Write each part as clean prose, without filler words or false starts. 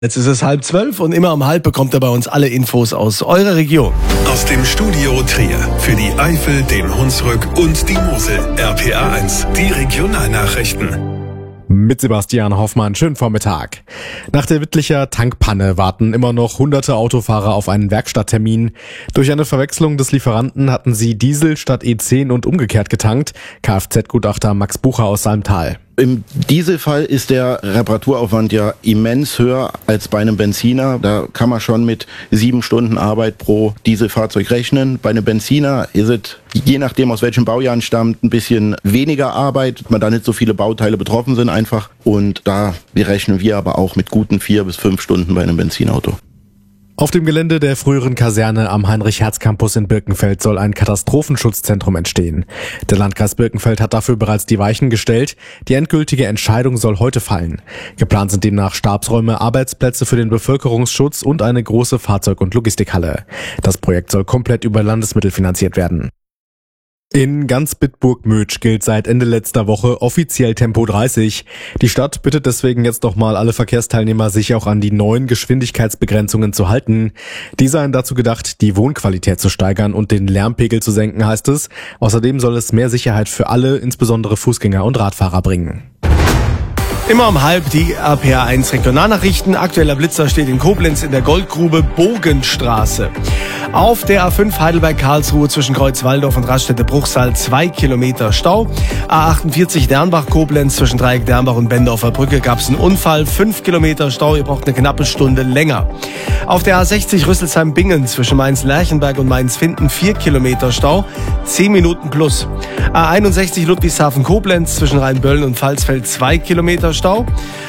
Jetzt ist es 11:30 und immer um halb bekommt ihr bei uns alle Infos aus eurer Region. Aus dem Studio Trier für die Eifel, den Hunsrück und die Mosel. RPA 1, die Regionalnachrichten. Mit Sebastian Hoffmann, schönen Vormittag. Nach der Wittlicher Tankpanne warten immer noch hunderte Autofahrer auf einen Werkstatttermin. Durch eine Verwechslung des Lieferanten hatten sie Diesel statt E10 und umgekehrt getankt. Kfz-Gutachter Max Bucher aus Salmtal. Im Dieselfall ist der Reparaturaufwand ja immens höher als bei einem Benziner. Da kann man schon mit 7 Stunden Arbeit pro Dieselfahrzeug rechnen. Bei einem Benziner ist es, je nachdem aus welchem Baujahr es stammt, ein bisschen weniger Arbeit, weil da nicht so viele Bauteile betroffen sind einfach. Und da rechnen wir aber auch mit guten 4 bis 5 Stunden bei einem Benzinauto. Auf dem Gelände der früheren Kaserne am Heinrich-Herz-Campus in Birkenfeld soll ein Katastrophenschutzzentrum entstehen. Der Landkreis Birkenfeld hat dafür bereits die Weichen gestellt. Die endgültige Entscheidung soll heute fallen. Geplant sind demnach Stabsräume, Arbeitsplätze für den Bevölkerungsschutz und eine große Fahrzeug- und Logistikhalle. Das Projekt soll komplett über Landesmittel finanziert werden. In ganz Bitburg-Mötsch gilt seit Ende letzter Woche offiziell Tempo 30. Die Stadt bittet deswegen jetzt doch mal alle Verkehrsteilnehmer, sich auch an die neuen Geschwindigkeitsbegrenzungen zu halten. Die seien dazu gedacht, die Wohnqualität zu steigern und den Lärmpegel zu senken, heißt es. Außerdem soll es mehr Sicherheit für alle, insbesondere Fußgänger und Radfahrer bringen. Immer um halb die RPA 1 Regionalnachrichten. Aktueller Blitzer steht in Koblenz in der Goldgrube Bogenstraße. Auf der A5 Heidelberg-Karlsruhe zwischen Kreuzwaldorf und Raststätte-Bruchsal 2 Kilometer Stau. A48 Dernbach-Koblenz zwischen Dreieck Dernbach und Bendorfer Brücke gab es einen Unfall. 5 Kilometer Stau, ihr braucht eine knappe Stunde länger. Auf der A60 Rüsselsheim-Bingen zwischen Mainz-Lerchenberg und Mainz-Finden 4 Kilometer Stau. 10 Minuten plus. A61 Ludwigshafen-Koblenz zwischen Rheinböllen und Pfalzfeld 2 Kilometer Stau.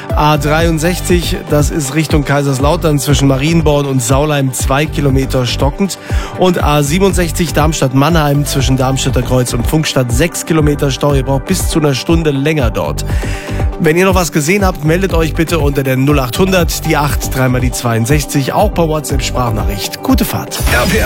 A63, das ist Richtung Kaiserslautern zwischen Marienborn und Saulheim 2 Kilometer stockend. Und A67 Darmstadt-Mannheim zwischen Darmstädter Kreuz und Pfungstadt 6 Kilometer Stau. Ihr braucht bis zu einer Stunde länger dort. Wenn ihr noch was gesehen habt, meldet euch bitte unter der 0800, die 8, dreimal die 62, auch per WhatsApp-Sprachnachricht. Gute Fahrt.